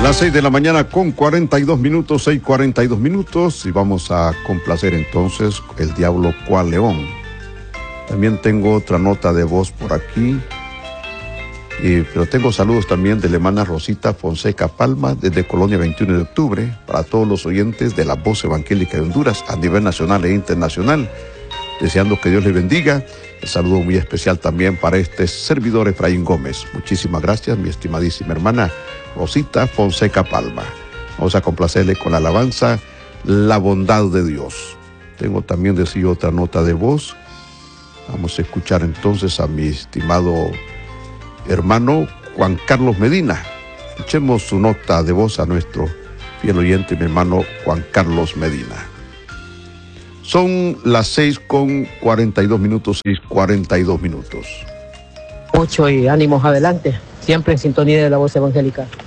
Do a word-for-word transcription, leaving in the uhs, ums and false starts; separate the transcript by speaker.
Speaker 1: Las seis de la mañana con cuarenta y dos minutos, seis cuarenta y dos minutos, y vamos a complacer entonces El Diablo Cual León. También tengo otra nota de voz por aquí, y, pero tengo saludos también de la hermana Rosita Fonseca Palma desde Colonia veintiuno de octubre, para todos los oyentes de la Voz Evangélica de Honduras a nivel nacional e internacional, deseando que Dios les bendiga. El saludo muy especial también para este servidor Efraín Gómez. Muchísimas gracias, mi estimadísima hermana Rosita Fonseca Palma. Vamos a complacerle con la alabanza La Bondad de Dios. Tengo también de sí otra nota de voz. Vamos a escuchar entonces a mi estimado hermano Juan Carlos Medina. Escuchemos su nota de voz a nuestro fiel oyente, mi hermano Juan Carlos Medina. Son las seis con cuarenta y dos minutos, seis cuarenta y dos minutos.
Speaker 2: Mucho y ánimos adelante, siempre en sintonía de la Voz Evangélica.